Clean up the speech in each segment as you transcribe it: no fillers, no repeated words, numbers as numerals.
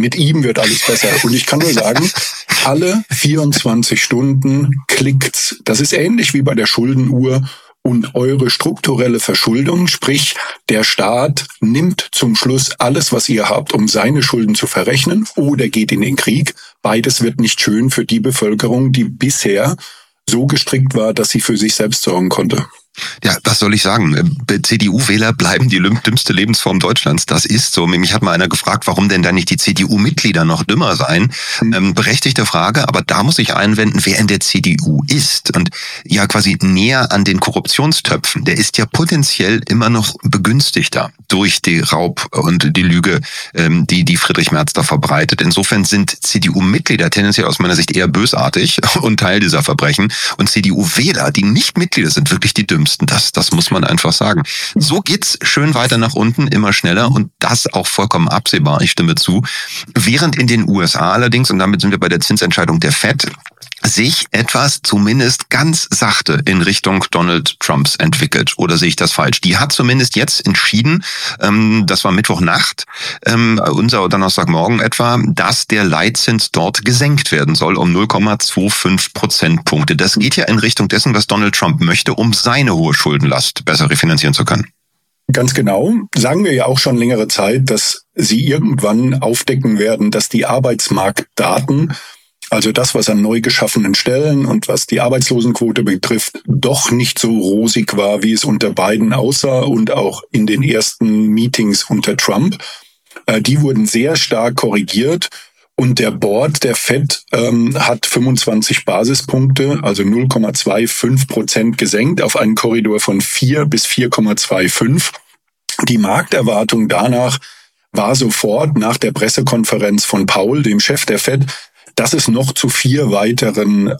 mit ihm wird alles besser. Und ich kann nur sagen, alle 24 Stunden klickt's. Das ist ähnlich wie bei der Schuldenuhr. Und eure strukturelle Verschuldung, sprich der Staat nimmt zum Schluss alles, was ihr habt, um seine Schulden zu verrechnen, oder geht in den Krieg. Beides wird nicht schön für die Bevölkerung, die bisher so gestrickt war, dass sie für sich selbst sorgen konnte. Ja, was soll ich sagen? CDU-Wähler bleiben die dümmste Lebensform Deutschlands. Das ist so. Mich hat mal einer gefragt, warum denn dann nicht die CDU-Mitglieder noch dümmer seien. Berechtigte Frage, aber da muss ich einwenden, wer in der CDU ist und ja quasi näher an den Korruptionstöpfen, der ist ja potenziell immer noch begünstigter durch die Raub und die Lüge, die Friedrich Merz da verbreitet. Insofern sind CDU-Mitglieder tendenziell aus meiner Sicht eher bösartig und Teil dieser Verbrechen. Und CDU-Wähler, die nicht Mitglieder sind, wirklich die dümmsten. Das muss man einfach sagen. So geht's schön weiter nach unten, immer schneller und das auch vollkommen absehbar. Ich stimme zu. Während in den USA allerdings, und damit sind wir bei der Zinsentscheidung der Fed, sich etwas zumindest ganz sachte in Richtung Donald Trumps entwickelt. Oder sehe ich das falsch? Die hat zumindest jetzt entschieden, das war Mittwochnacht, unser Donnerstagmorgen etwa, dass der Leitzins dort gesenkt werden soll um 0,25 Prozentpunkte. Das geht ja in Richtung dessen, was Donald Trump möchte, um seine hohe Schuldenlast besser refinanzieren zu können. Ganz genau. Sagen wir ja auch schon längere Zeit, dass sie irgendwann aufdecken werden, dass die Arbeitsmarktdaten, also das, was an neu geschaffenen Stellen und was die Arbeitslosenquote betrifft, doch nicht so rosig war, wie es unter Biden aussah und auch in den ersten Meetings unter Trump. Die wurden sehr stark korrigiert und der Board der Fed hat 25 Basispunkte, also 0,25% gesenkt auf einen Korridor von 4 bis 4,25. Die Markterwartung danach war sofort nach der Pressekonferenz von Powell, dem Chef der Fed, dass es noch zu 4 weiteren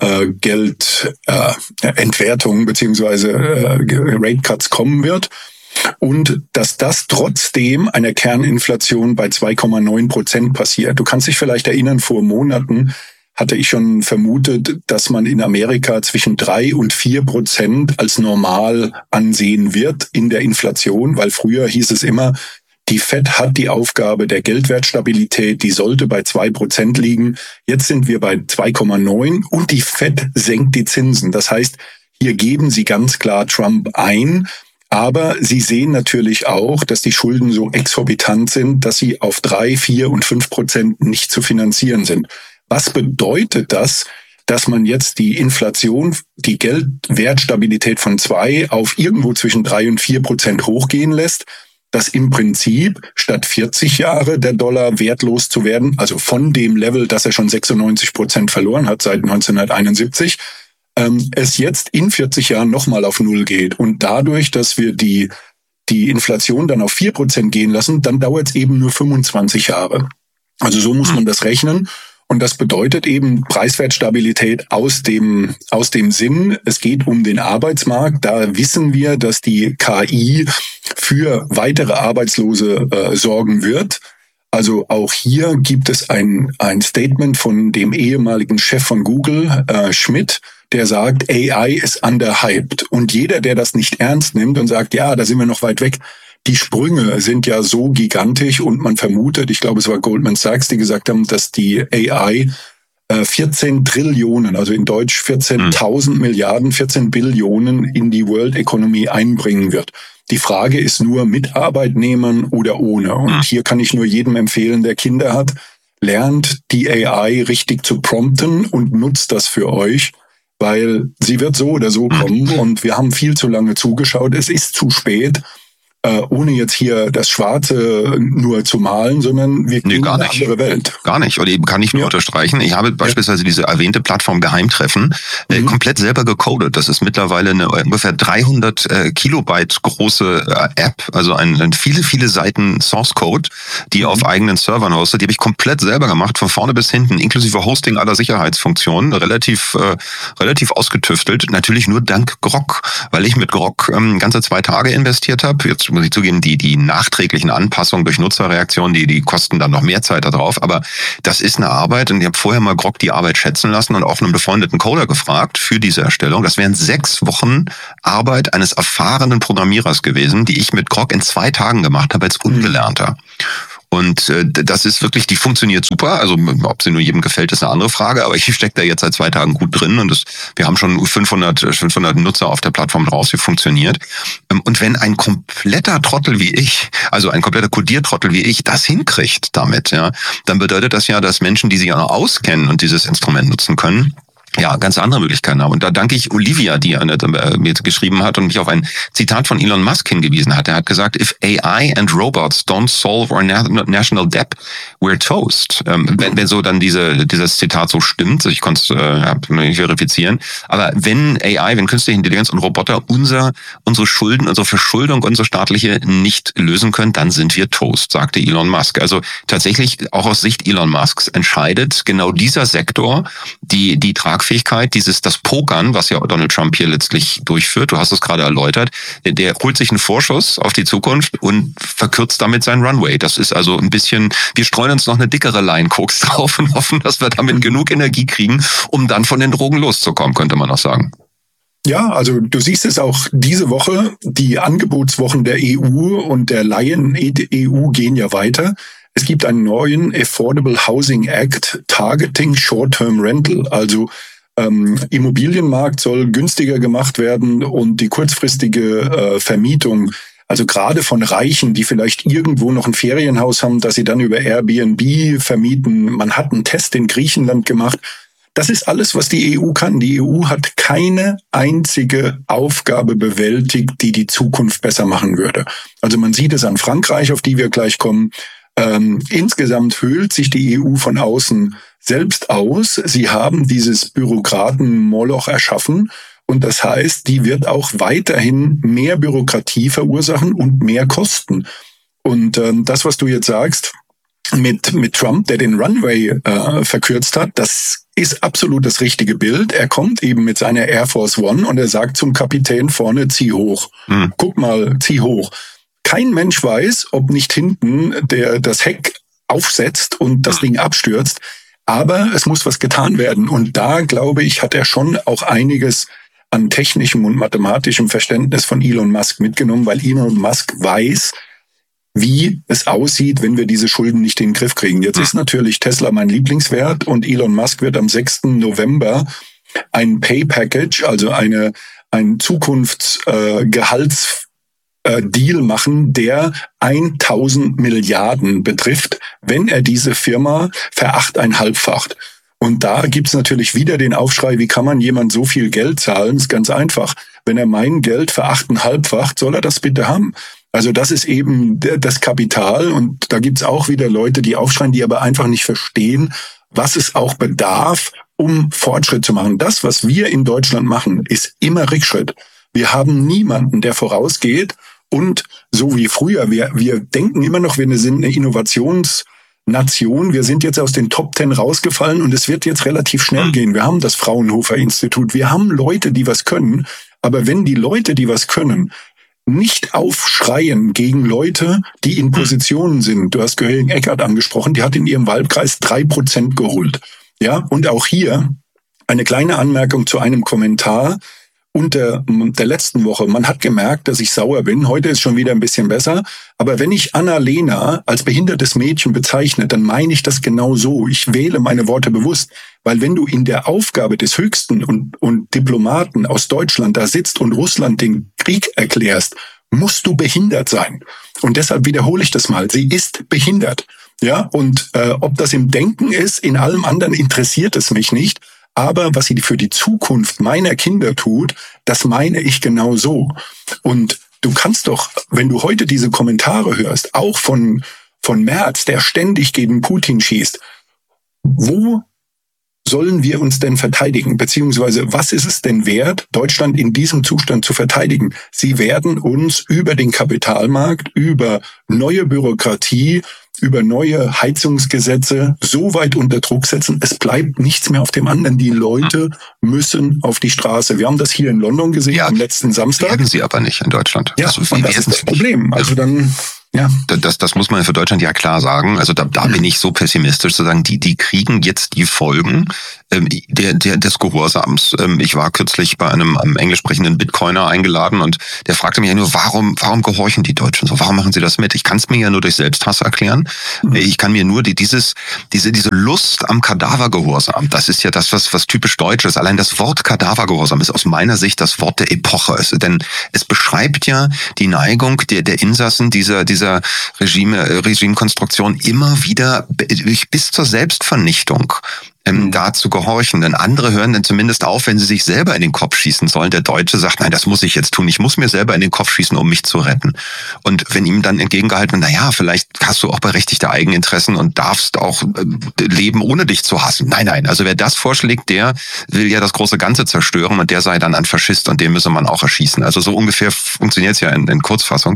Geldentwertungen beziehungsweise Rate Cuts kommen wird und dass das trotzdem einer Kerninflation bei 2,9% passiert. Du kannst dich vielleicht erinnern, vor Monaten hatte ich schon vermutet, dass man in Amerika zwischen 3 und 4% als normal ansehen wird in der Inflation, weil früher hieß es immer, die Fed hat die Aufgabe der Geldwertstabilität, die sollte bei 2% liegen. Jetzt sind wir bei 2,9 und die Fed senkt die Zinsen. Das heißt, hier geben sie ganz klar Trump ein, aber sie sehen natürlich auch, dass die Schulden so exorbitant sind, dass sie auf 3, 4 und 5% nicht zu finanzieren sind. Was bedeutet das, dass man jetzt die Inflation, die Geldwertstabilität von 2 auf irgendwo zwischen 3 und 4% hochgehen lässt? Dass im Prinzip statt 40 Jahre der Dollar wertlos zu werden, also von dem Level, dass er schon 96% verloren hat seit 1971, es jetzt in 40 Jahren nochmal auf Null geht. Und dadurch, dass wir die Inflation dann auf 4% gehen lassen, dann dauert es eben nur 25 Jahre. Also so muss man das rechnen. Und das bedeutet eben Preiswertstabilität aus dem Sinn, es geht um den Arbeitsmarkt. Da wissen wir, dass die KI für weitere Arbeitslose sorgen wird. Also auch hier gibt es ein Statement von dem ehemaligen Chef von Google, Schmidt, der sagt, AI ist underhyped. Und jeder, der das nicht ernst nimmt und sagt, ja, da sind wir noch weit weg, die Sprünge sind ja so gigantisch und man vermutet, ich glaube es war Goldman Sachs, die gesagt haben, dass die AI 14 Trillionen, also in Deutsch 14.000 Milliarden, 14 Billionen in die World Economy einbringen wird. Die Frage ist nur mit Arbeitnehmern oder ohne. Und hier kann ich nur jedem empfehlen, der Kinder hat, lernt die AI richtig zu prompten und nutzt das für euch, weil sie wird so oder so kommen und wir haben viel zu lange zugeschaut. Es ist zu spät. Ohne jetzt hier das Schwarze nur zu malen, sondern wir gehen in eine andere Welt. Gar nicht. Oder eben kann ich nur unterstreichen. Ich habe beispielsweise diese erwähnte Plattform Geheimtreffen komplett selber gecodet. Das ist mittlerweile eine ungefähr 300 Kilobyte große App, also ein viele Seiten Source Code, die auf eigenen Servern hostet. Die habe ich komplett selber gemacht, von vorne bis hinten, inklusive Hosting aller Sicherheitsfunktionen, relativ ausgetüftelt. Natürlich nur dank Grok, weil ich mit Grok ganze 2 Tage investiert habe. Jetzt muss ich zugeben, die nachträglichen Anpassungen durch Nutzerreaktionen, die kosten dann noch mehr Zeit da drauf. Aber das ist eine Arbeit und ich habe vorher mal Grok die Arbeit schätzen lassen und auch einen befreundeten Coder gefragt für diese Erstellung. Das wären 6 Wochen Arbeit eines erfahrenen Programmierers gewesen, die ich mit Grok in 2 Tagen gemacht habe als Ungelernter. Und das ist wirklich, die funktioniert super. Also ob sie nur jedem gefällt, ist eine andere Frage. Aber ich stecke da jetzt seit 2 Tagen gut drin und wir haben schon 500 Nutzer auf der Plattform drauf. Sie funktioniert. Und wenn ein kompletter Trottel wie ich, also ein kompletter Codiertrottel wie ich, das hinkriegt damit, ja, dann bedeutet das ja, dass Menschen, die sich auch noch auskennen und dieses Instrument nutzen können, ja, ganz andere Möglichkeiten haben. Und da danke ich Olivia, die mir geschrieben hat und mich auf ein Zitat von Elon Musk hingewiesen hat. Er hat gesagt, if AI and robots don't solve our national debt, we're toast. Wenn so dann dieses Zitat so stimmt, ich konnte es nicht verifizieren, aber wenn künstliche Intelligenz und Roboter unsere Schulden, unsere Verschuldung, unsere staatliche nicht lösen können, dann sind wir toast, sagte Elon Musk. Also tatsächlich auch aus Sicht Elon Musks entscheidet genau dieser Sektor die Tragfähigkeit, das Pokern, was ja Donald Trump hier letztlich durchführt, du hast es gerade erläutert, der holt sich einen Vorschuss auf die Zukunft und verkürzt damit seinen Runway. Das ist also ein bisschen, wir streuen uns noch eine dickere Line Koks drauf und hoffen, dass wir damit genug Energie kriegen, um dann von den Drogen loszukommen, könnte man noch sagen. Ja, also du siehst es auch diese Woche, die Angebotswochen der EU und der Laien-EU gehen ja weiter. Es gibt einen neuen Affordable Housing Act targeting Short-Term Rental, also Immobilienmarkt soll günstiger gemacht werden und die kurzfristige Vermietung, also gerade von Reichen, die vielleicht irgendwo noch ein Ferienhaus haben, dass sie dann über Airbnb vermieten. Man hat einen Test in Griechenland gemacht. Das ist alles, was die EU kann. Die EU hat keine einzige Aufgabe bewältigt, die die Zukunft besser machen würde. Also man sieht es an Frankreich, auf die wir gleich kommen. Insgesamt höhlt sich die EU von außen selbst aus. Sie haben dieses Bürokraten-Moloch erschaffen und das heißt, die wird auch weiterhin mehr Bürokratie verursachen und mehr Kosten. Und das, was du jetzt sagst mit Trump, der den Runway verkürzt hat, das ist absolut das richtige Bild. Er kommt eben mit seiner Air Force One und er sagt zum Kapitän vorne, zieh hoch. Guck mal, zieh hoch. Kein Mensch weiß, ob nicht hinten das Heck aufsetzt und das Ding abstürzt. Aber es muss was getan werden. Und da, glaube ich, hat er schon auch einiges an technischem und mathematischem Verständnis von Elon Musk mitgenommen, weil Elon Musk weiß, wie es aussieht, wenn wir diese Schulden nicht in den Griff kriegen. Jetzt ist natürlich Tesla mein Lieblingswert und Elon Musk wird am 6. November ein Pay-Package, also ein Zukunftsgehaltsdeal machen, der 1000 Milliarden betrifft, wenn er diese Firma verachteinhalbfacht. Und da gibt's natürlich wieder den Aufschrei, wie kann man jemand so viel Geld zahlen? Ist ganz einfach. Wenn er mein Geld verachteinhalbfacht, soll er das bitte haben. Also das ist eben das Kapital und da gibt's auch wieder Leute, die aufschreien, die aber einfach nicht verstehen, was es auch bedarf, um Fortschritt zu machen. Das, was wir in Deutschland machen, ist immer Rückschritt. Wir haben niemanden, der vorausgeht und so wie früher, wir denken immer noch, wir sind eine Innovationsnation. Wir sind jetzt aus den Top 10 rausgefallen und es wird jetzt relativ schnell gehen. Wir haben das Fraunhofer Institut. Wir haben Leute, die was können. Aber wenn die Leute, die was können, nicht aufschreien gegen Leute, die in Positionen sind. Du hast Göring-Eckardt angesprochen, die hat in ihrem Wahlkreis 3% geholt. Ja, und auch hier eine kleine Anmerkung zu einem Kommentar unter der letzten Woche. Man hat gemerkt, dass ich sauer bin. Heute ist schon wieder ein bisschen besser. Aber wenn ich Anna-Lena als behindertes Mädchen bezeichne, dann meine ich das genau so. Ich wähle meine Worte bewusst. Weil wenn du in der Aufgabe des Höchsten und Diplomaten aus Deutschland da sitzt und Russland den Krieg erklärst, musst du behindert sein. Und deshalb wiederhole ich das mal. Sie ist behindert. Ja, und ob das im Denken ist, in allem anderen interessiert es mich nicht. Aber was sie für die Zukunft meiner Kinder tut, das meine ich genau so. Und du kannst doch, wenn du heute diese Kommentare hörst, auch von Merz, der ständig gegen Putin schießt, wo sollen wir uns denn verteidigen? Beziehungsweise, was ist es denn wert, Deutschland in diesem Zustand zu verteidigen? Sie werden uns über den Kapitalmarkt, über neue Bürokratie, über neue Heizungsgesetze so weit unter Druck setzen, es bleibt nichts mehr auf dem anderen. Die Leute müssen auf die Straße. Wir haben das hier in London gesehen am letzten Samstag. Werden sie aber nicht in Deutschland. Ja, und das ist das Problem. Also dann Ja. Das muss man für Deutschland ja klar sagen. Also da bin ich so pessimistisch zu sagen, die kriegen jetzt die Folgen des Gehorsams. Ich war kürzlich bei einem englisch sprechenden Bitcoiner eingeladen und der fragte mich ja nur, warum gehorchen die Deutschen so? Warum machen sie das mit? Ich kann es mir ja nur durch Selbsthass erklären. Ich kann mir nur diese Lust am Kadavergehorsam, das ist ja das, was typisch Deutsch ist. Allein das Wort Kadavergehorsam ist aus meiner Sicht das Wort der Epoche. Denn es beschreibt ja die Neigung der Insassen dieser Regimekonstruktion immer wieder bis zur Selbstvernichtung da zu gehorchen. Denn andere hören dann zumindest auf, wenn sie sich selber in den Kopf schießen sollen. Der Deutsche sagt, nein, das muss ich jetzt tun. Ich muss mir selber in den Kopf schießen, um mich zu retten. Und wenn ihm dann entgegengehalten wird, naja, vielleicht hast du auch berechtigte Eigeninteressen und darfst auch leben, ohne dich zu hassen. Nein. Also wer das vorschlägt, der will ja das große Ganze zerstören und der sei dann ein Faschist und den müsse man auch erschießen. Also so ungefähr funktioniert es ja in Kurzfassung.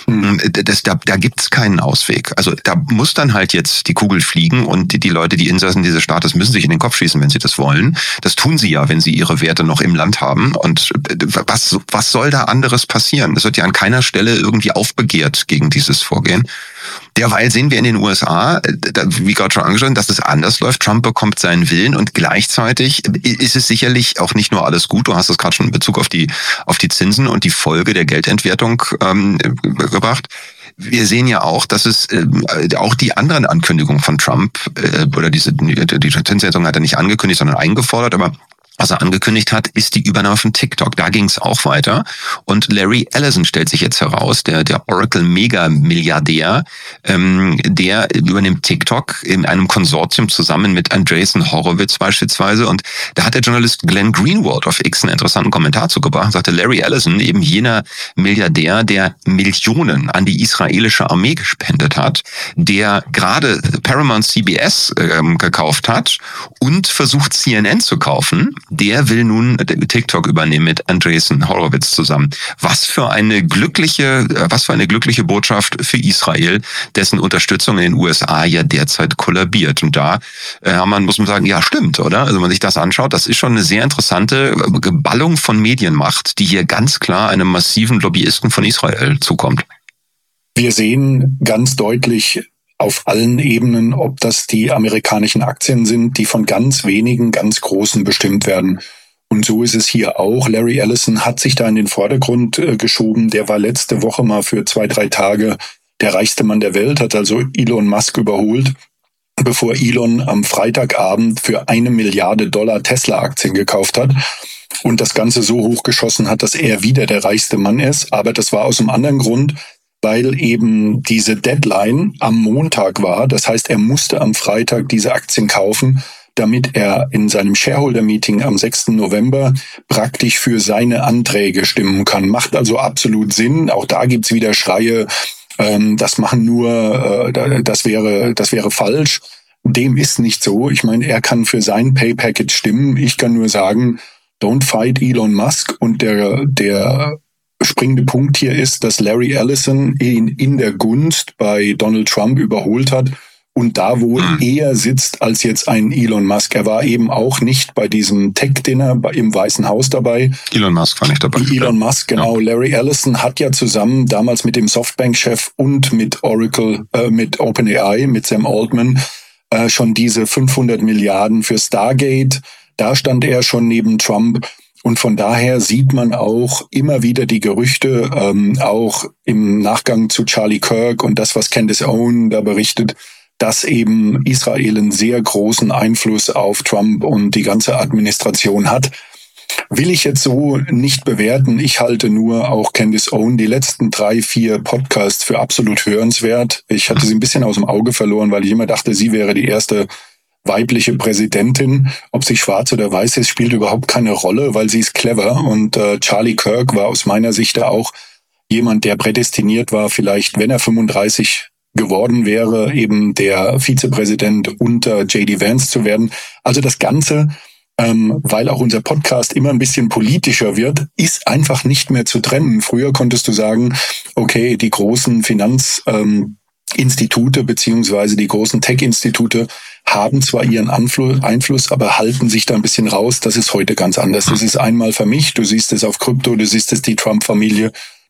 Da gibt's keinen Ausweg. Also da muss dann halt jetzt die Kugel fliegen und die Leute, die Insassen dieses Staates müssen sich in den Kopf schießen, wenn sie das wollen. Das tun sie ja, wenn sie ihre Werte noch im Land haben. Und was soll da anderes passieren? Es wird ja an keiner Stelle irgendwie aufbegehrt gegen dieses Vorgehen. Derweil sehen wir in den USA, wie gerade schon angesprochen, dass es anders läuft. Trump bekommt seinen Willen und gleichzeitig ist es sicherlich auch nicht nur alles gut. Du hast es gerade schon in Bezug auf die Zinsen und die Folge der Geldentwertung gebracht. Wir sehen ja auch, dass es auch die anderen Ankündigungen von Trump oder die Zinssenkung hat er nicht angekündigt, sondern eingefordert, aber was er angekündigt hat, ist die Übernahme von TikTok. Da ging es auch weiter. Und Larry Ellison stellt sich jetzt heraus, der Oracle-Mega-Milliardär, der übernimmt TikTok in einem Konsortium zusammen mit Andreessen Horowitz beispielsweise. Und da hat der Journalist Glenn Greenwald auf X einen interessanten Kommentar zugebracht und sagte, Larry Ellison, eben jener Milliardär, der Millionen an die israelische Armee gespendet hat, der gerade Paramount CBS gekauft hat und versucht CNN zu kaufen, der will nun TikTok übernehmen mit Andreessen Horowitz zusammen. Was für eine glückliche Botschaft für Israel, dessen Unterstützung in den USA ja derzeit kollabiert. Und da muss man sagen, ja, stimmt, oder? Also wenn man sich das anschaut, das ist schon eine sehr interessante Geballung von Medienmacht, die hier ganz klar einem massiven Lobbyisten von Israel zukommt. Wir sehen ganz deutlich auf allen Ebenen, ob das die amerikanischen Aktien sind, die von ganz wenigen, ganz Großen bestimmt werden. Und so ist es hier auch. Larry Ellison hat sich da in den Vordergrund geschoben. Der war letzte Woche mal für 2-3 Tage der reichste Mann der Welt, hat also Elon Musk überholt, bevor Elon am Freitagabend für $1 Milliarde Tesla-Aktien gekauft hat und das Ganze so hochgeschossen hat, dass er wieder der reichste Mann ist. Aber das war aus einem anderen Grund, weil eben diese Deadline am Montag war. Das heißt, er musste am Freitag diese Aktien kaufen, damit er in seinem Shareholder-Meeting am 6. November praktisch für seine Anträge stimmen kann. Macht also absolut Sinn. Auch da gibt's wieder Schreie, das wäre falsch. Dem ist nicht so. Ich meine, er kann für sein Pay-Package stimmen. Ich kann nur sagen, don't fight Elon Musk. Und der springende Punkt hier ist, dass Larry Ellison ihn in der Gunst bei Donald Trump überholt hat und da wohl eher sitzt als jetzt ein Elon Musk. Er war eben auch nicht bei diesem Tech-Dinner im Weißen Haus dabei. Elon Musk war nicht dabei. Elon Musk, genau. Ja. Larry Ellison hat ja zusammen damals mit dem Softbank-Chef und mit mit OpenAI, mit Sam Altman, schon diese 500 Milliarden für Stargate. Da stand er schon neben Trump. Und von daher sieht man auch immer wieder die Gerüchte, auch im Nachgang zu Charlie Kirk und das, was Candace Owen da berichtet, dass eben Israel einen sehr großen Einfluss auf Trump und die ganze Administration hat. Will ich jetzt so nicht bewerten. Ich halte nur auch Candace Owen die letzten 3-4 Podcasts für absolut hörenswert. Ich hatte sie ein bisschen aus dem Auge verloren, weil ich immer dachte, sie wäre die erste weibliche Präsidentin. Ob sie schwarz oder weiß ist, spielt überhaupt keine Rolle, weil sie ist clever. Und Charlie Kirk war aus meiner Sicht da auch jemand, der prädestiniert war, vielleicht, wenn er 35 geworden wäre, eben der Vizepräsident unter J.D. Vance zu werden. Also das Ganze, weil auch unser Podcast immer ein bisschen politischer wird, ist einfach nicht mehr zu trennen. Früher konntest du sagen, okay, die großen Finanzinstitute beziehungsweise die großen Tech-Institute haben zwar ihren Einfluss, aber halten sich da ein bisschen raus. Das ist heute ganz anders. Das ist einmal vermischt. Du siehst es auf Krypto, du siehst es die Trump-Familie,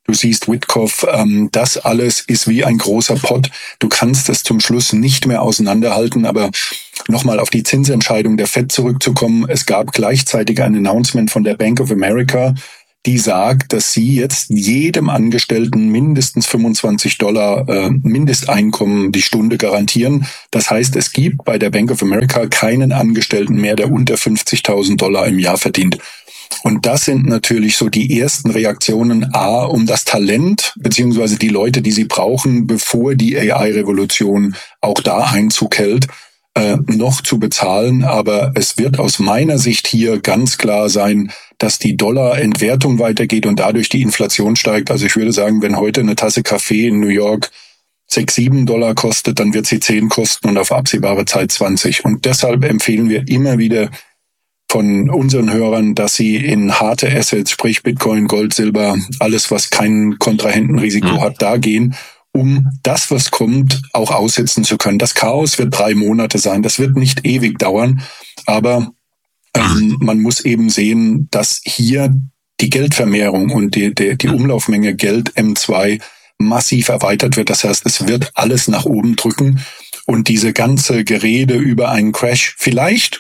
du siehst Witkoff, das alles ist wie ein großer Pott. Du kannst es zum Schluss nicht mehr auseinanderhalten, aber nochmal auf die Zinsentscheidung der Fed zurückzukommen. Es gab gleichzeitig ein Announcement von der Bank of America, die sagt, dass sie jetzt jedem Angestellten mindestens $25 Mindesteinkommen die Stunde garantieren. Das heißt, es gibt bei der Bank of America keinen Angestellten mehr, der unter $50.000 im Jahr verdient. Und das sind natürlich so die ersten Reaktionen, um das Talent beziehungsweise die Leute, die sie brauchen, bevor die AI-Revolution auch da Einzug hält, noch zu bezahlen. Aber es wird aus meiner Sicht hier ganz klar sein, dass die Dollarentwertung weitergeht und dadurch die Inflation steigt. Also ich würde sagen, wenn heute eine Tasse Kaffee in New York $6-7 kostet, dann wird sie 10 kosten und auf absehbare Zeit 20. Und deshalb empfehlen wir immer wieder von unseren Hörern, dass sie in harte Assets, sprich Bitcoin, Gold, Silber, alles, was kein Kontrahentenrisiko hat, da gehen, um das, was kommt, auch aussetzen zu können. Das Chaos wird 3 Monate sein. Das wird nicht ewig dauern, aber man muss eben sehen, dass hier die Geldvermehrung und die Umlaufmenge Geld M2 massiv erweitert wird. Das heißt, es wird alles nach oben drücken und diese ganze Gerede über einen Crash, vielleicht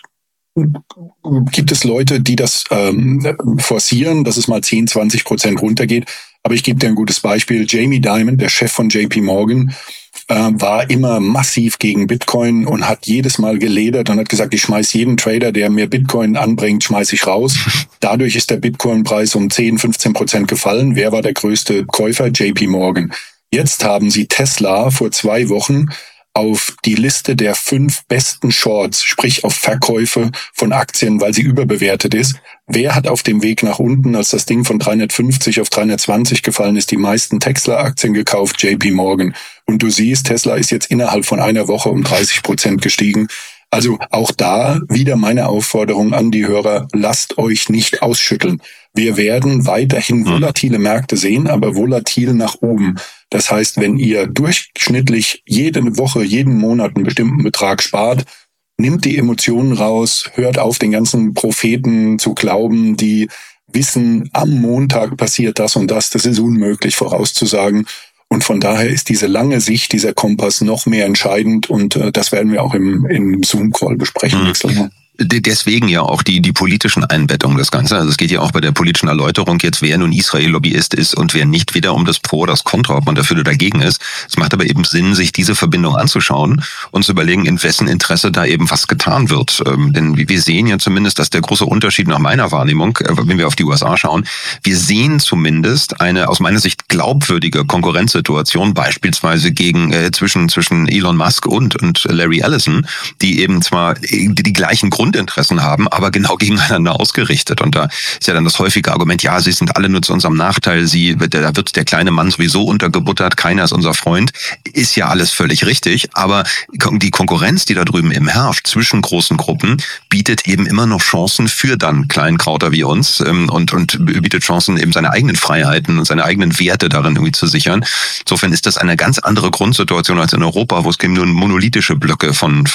gibt es Leute, die das forcieren, dass es mal 10-20% runtergeht. Aber ich gebe dir ein gutes Beispiel. Jamie Dimon, der Chef von JP Morgan, war immer massiv gegen Bitcoin und hat jedes Mal geledert und hat gesagt, ich schmeiß jeden Trader, der mir Bitcoin anbringt, schmeiß ich raus. Dadurch ist der Bitcoin-Preis um 10-15% gefallen. Wer war der größte Käufer? JP Morgan. Jetzt haben sie Tesla vor 2 Wochen auf die Liste der 5 besten Shorts, sprich auf Verkäufe von Aktien, weil sie überbewertet ist. Wer hat auf dem Weg nach unten, als das Ding von 350 auf 320 gefallen ist, die meisten Tesla-Aktien gekauft? JP Morgan. Und du siehst, Tesla ist jetzt innerhalb von einer Woche um 30% gestiegen. Also auch da wieder meine Aufforderung an die Hörer, lasst euch nicht ausschütteln. Wir werden weiterhin volatile Märkte sehen, aber volatil nach oben. Das heißt, wenn ihr durchschnittlich jede Woche, jeden Monat einen bestimmten Betrag spart, nimmt die Emotionen raus, hört auf, den ganzen Propheten zu glauben, die wissen, am Montag passiert das und das. Das ist unmöglich vorauszusagen. Und von daher ist diese lange Sicht, dieser Kompass noch mehr entscheidend und das werden wir auch im Zoom-Call besprechen. Deswegen ja auch die politischen Einbettungen des Ganzen. Also es geht ja auch bei der politischen Erläuterung jetzt, wer nun Israel-Lobbyist ist und wer nicht, weder um das Pro oder das Contra, ob man dafür oder dagegen ist. Es macht aber eben Sinn, sich diese Verbindung anzuschauen und zu überlegen, in wessen Interesse da eben was getan wird. Denn wir sehen ja zumindest, dass der große Unterschied nach meiner Wahrnehmung, wenn wir auf die USA schauen, wir sehen zumindest eine aus meiner Sicht glaubwürdige Konkurrenzsituation, beispielsweise zwischen Elon Musk und Larry Ellison, die eben zwar die gleichen Grundinteressen haben, aber genau gegeneinander ausgerichtet. Und da ist ja dann das häufige Argument, ja, sie sind alle nur zu unserem Nachteil, da wird der kleine Mann sowieso untergebuttert, keiner ist unser Freund. Ist ja alles völlig richtig, aber die Konkurrenz, die da drüben eben herrscht zwischen großen Gruppen, bietet eben immer noch Chancen für dann Kleinkrauter wie uns und bietet Chancen, eben seine eigenen Freiheiten und seine eigenen Werte darin irgendwie zu sichern. Insofern ist das eine ganz andere Grundsituation als in Europa, wo es eben nur monolithische Blöcke von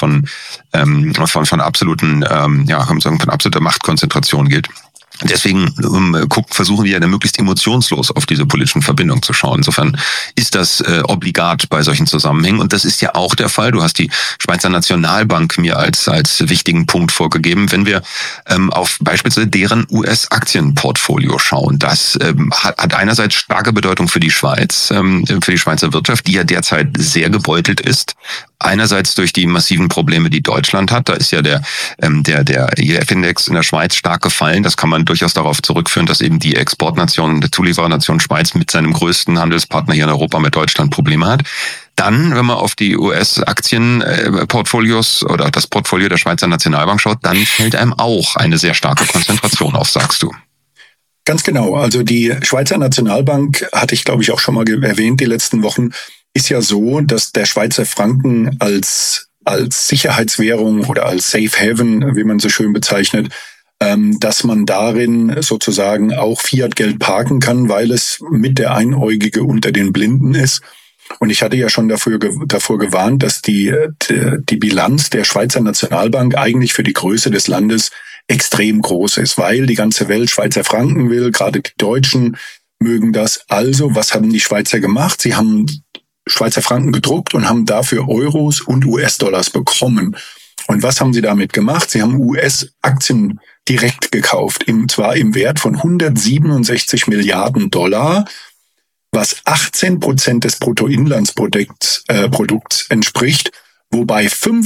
absoluten von absoluter Machtkonzentration gilt. Deswegen versuchen wir ja möglichst emotionslos auf diese politischen Verbindungen zu schauen. Insofern ist das obligat bei solchen Zusammenhängen. Und das ist ja auch der Fall. Du hast die Schweizer Nationalbank mir als wichtigen Punkt vorgegeben. Wenn wir auf beispielsweise deren US-Aktienportfolio schauen, das hat einerseits starke Bedeutung für die Schweiz, für die Schweizer Wirtschaft, die ja derzeit sehr gebeutelt ist. Einerseits durch die massiven Probleme, die Deutschland hat. Da ist ja der IWF-Index in der Schweiz stark gefallen. Das kann man durchaus darauf zurückführen, dass eben die Exportnation, die Zulieferernation Schweiz mit seinem größten Handelspartner hier in Europa, mit Deutschland, Probleme hat. Dann, wenn man auf die US-Aktienportfolios oder das Portfolio der Schweizer Nationalbank schaut, dann fällt einem auch eine sehr starke Konzentration auf, sagst du. Ganz genau. Also die Schweizer Nationalbank, hatte ich glaube ich auch schon mal erwähnt die letzten Wochen, ist ja so, dass der Schweizer Franken als Sicherheitswährung oder als Safe Haven, wie man so schön bezeichnet, dass man darin sozusagen auch Fiat-Geld parken kann, weil es mit der Einäugige unter den Blinden ist. Und ich hatte ja schon davor gewarnt, dass die Bilanz der Schweizer Nationalbank eigentlich für die Größe des Landes extrem groß ist, weil die ganze Welt Schweizer Franken will, gerade die Deutschen mögen das. Also, was haben die Schweizer gemacht? Sie haben Schweizer Franken gedruckt und haben dafür Euros und US-Dollars bekommen. Und was haben sie damit gemacht? Sie haben US-Aktien direkt gekauft, und zwar im Wert von 167 Milliarden $, was 18% des Bruttoinlandsprodukts entspricht, wobei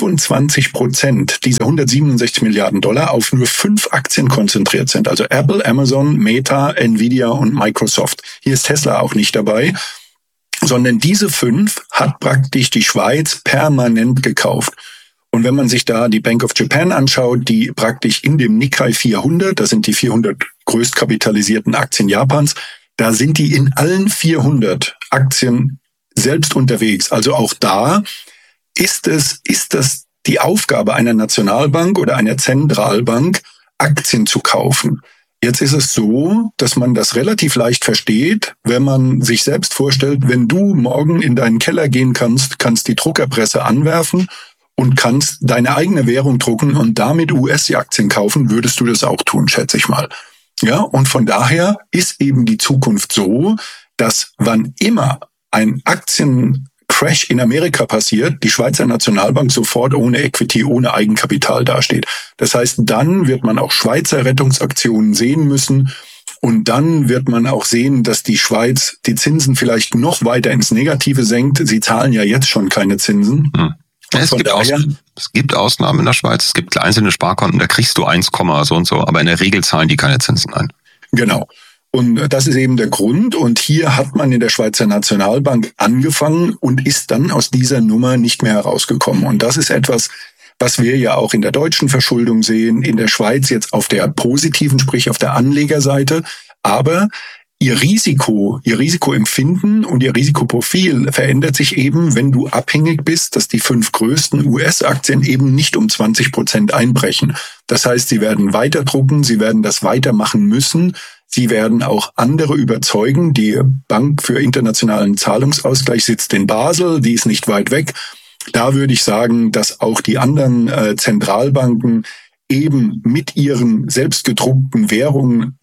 25% dieser 167 Milliarden $, auf nur 5 Aktien konzentriert sind. Also Apple, Amazon, Meta, Nvidia und Microsoft. Hier ist Tesla auch nicht dabei, sondern diese 5 hat praktisch die Schweiz permanent gekauft. Und wenn man sich da die Bank of Japan anschaut, die praktisch in dem Nikkei 400, das sind die 400 größtkapitalisierten Aktien Japans, da sind die in allen 400 Aktien selbst unterwegs. Also auch da ist das die Aufgabe einer Nationalbank oder einer Zentralbank, Aktien zu kaufen. Jetzt ist es so, dass man das relativ leicht versteht, wenn man sich selbst vorstellt, wenn du morgen in deinen Keller gehen kannst die Druckerpresse anwerfen und kannst deine eigene Währung drucken und damit US-Aktien kaufen, würdest du das auch tun, schätze ich mal. Ja, und von daher ist eben die Zukunft so, dass wann immer ein Aktiencrash in Amerika passiert, die Schweizer Nationalbank sofort ohne Equity, ohne Eigenkapital dasteht. Das heißt, dann wird man auch Schweizer Rettungsaktionen sehen müssen. Und dann wird man auch sehen, dass die Schweiz die Zinsen vielleicht noch weiter ins Negative senkt. Sie zahlen ja jetzt schon keine Zinsen. Es gibt Ausnahmen in der Schweiz. Es gibt einzelne Sparkonten, da kriegst du 1, so und so, aber in der Regel zahlen die keine Zinsen ein. Genau. Und das ist eben der Grund. Und hier hat man in der Schweizer Nationalbank angefangen und ist dann aus dieser Nummer nicht mehr herausgekommen. Und das ist etwas, was wir ja auch in der deutschen Verschuldung sehen, in der Schweiz jetzt auf der positiven, sprich auf der Anlegerseite. Aber Ihr Risikoempfinden und Ihr Risikoprofil verändert sich eben, wenn du abhängig bist, dass die 5 größten US-Aktien eben nicht um 20% einbrechen. Das heißt, sie werden weiter drucken, sie werden das weitermachen müssen, sie werden auch andere überzeugen. Die Bank für internationalen Zahlungsausgleich sitzt in Basel, die ist nicht weit weg. Da würde ich sagen, dass auch die anderen Zentralbanken eben mit ihren selbstgedruckten Währungen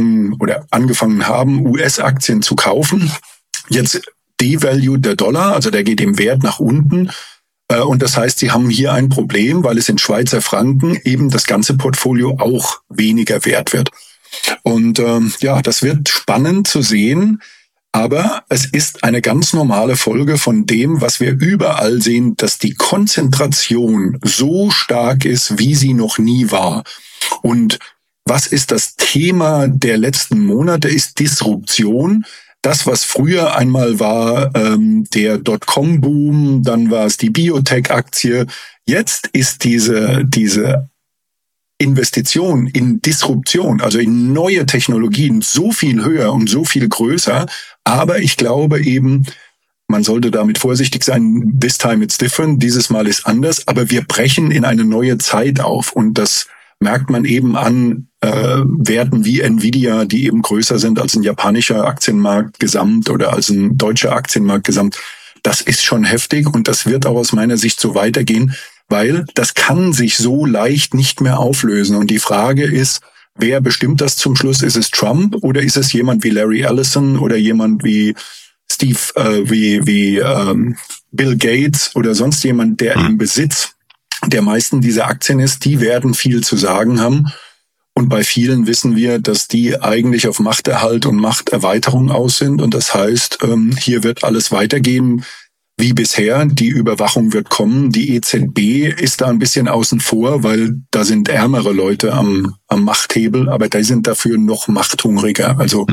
angefangen haben, US-Aktien zu kaufen. Jetzt devalued der Dollar, also der geht im Wert nach unten. Und das heißt, sie haben hier ein Problem, weil es in Schweizer Franken eben das ganze Portfolio auch weniger wert wird. Und das wird spannend zu sehen. Aber es ist eine ganz normale Folge von dem, was wir überall sehen, dass die Konzentration so stark ist, wie sie noch nie war. Und was ist das Thema der letzten Monate, ist Disruption. Das, was früher einmal war, der Dotcom-Boom, dann war es die Biotech-Aktie. Jetzt ist diese Investition in Disruption, also in neue Technologien, so viel höher und so viel größer. Aber ich glaube eben, man sollte damit vorsichtig sein. This time it's different. Dieses Mal ist anders. Aber wir brechen in eine neue Zeit auf. Und das merkt man eben an Werten wie Nvidia, die eben größer sind als ein japanischer Aktienmarkt gesamt oder als ein deutscher Aktienmarkt gesamt. Das ist schon heftig und das wird auch aus meiner Sicht so weitergehen, weil das kann sich so leicht nicht mehr auflösen. Und die Frage ist, wer bestimmt das zum Schluss? Ist es Trump oder ist es jemand wie Larry Ellison oder jemand wie Bill Gates oder sonst jemand, der im Besitz der meisten dieser Aktien ist? Die werden viel zu sagen haben. Und bei vielen wissen wir, dass die eigentlich auf Machterhalt und Machterweiterung aus sind. Und das heißt, hier wird alles weitergehen wie bisher. Die Überwachung wird kommen. Die EZB ist da ein bisschen außen vor, weil da sind ärmere Leute am Machthebel, aber die sind dafür noch machthungriger. Also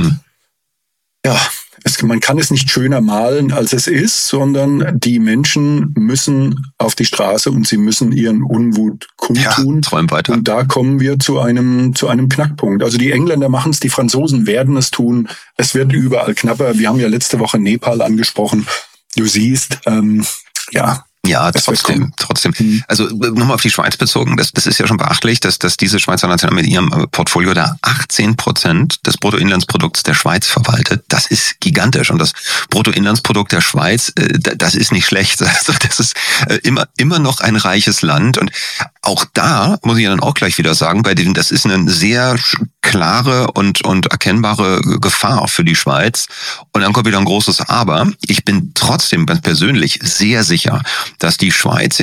man kann es nicht schöner malen, als es ist, sondern die Menschen müssen auf die Straße und sie müssen ihren Unmut kundtun. Träum weiter. Und da kommen wir zu einem Knackpunkt. Also die Engländer machen es, die Franzosen werden es tun. Es wird überall knapper. Wir haben ja letzte Woche Nepal angesprochen. Du siehst, Ja, trotzdem. Also nochmal auf die Schweiz bezogen, das ist ja schon beachtlich, dass diese Schweizer Nationalbank mit ihrem Portfolio da 18% des Bruttoinlandsprodukts der Schweiz verwaltet. Das ist gigantisch. Und das Bruttoinlandsprodukt der Schweiz, das ist nicht schlecht. Also das ist immer noch ein reiches Land. Und auch da muss ich dann auch gleich wieder sagen, das ist ein sehr klare und erkennbare Gefahr für die Schweiz. Und dann kommt wieder ein großes Aber. Ich bin trotzdem ganz persönlich sehr sicher, dass die Schweiz